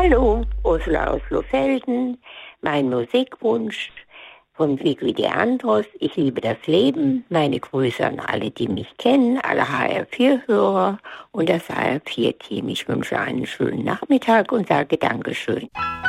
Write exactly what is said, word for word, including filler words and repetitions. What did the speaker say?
Hallo, Ursula aus Lohfelden. Mein Musikwunsch von Vicky de Andros. Ich liebe das Leben. Meine Grüße an alle, die mich kennen, alle H R vier Hörer und das H R vier Team. Ich wünsche einen schönen Nachmittag und sage Dankeschön.